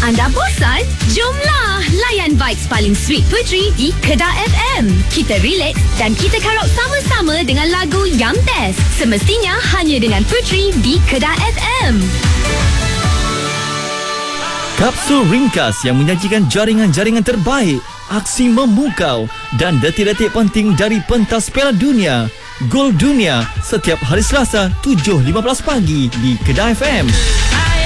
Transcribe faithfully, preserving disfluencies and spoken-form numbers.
Anda bosan? Jomlah layan vibes paling sweet Puteri di Kedah F M. Kita relax dan kita karaoke sama-sama dengan lagu yang best. Semestinya hanya dengan Puteri di Kedah F M. Kapsul ringkas yang menyajikan jaringan-jaringan terbaik, aksi memukau dan detik-detik penting dari pentas Piala Dunia. Gol Dunia setiap hari Selasa tujuh lima belas pagi di Kedah F M.